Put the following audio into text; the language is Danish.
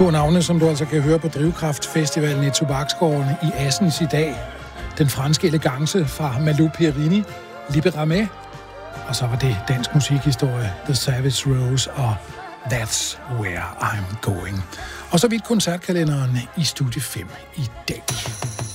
To navne, som du altså kan høre på Drivkraftfestivalen i Tobaksgården i Assens i dag. Den franske elegance fra Malou Pierini, Libéramé. Og så var det dansk musikhistorie, The Savage Rose og That's Where I'm Going. Og så vidt koncertkalenderen i Studie 5 i dag.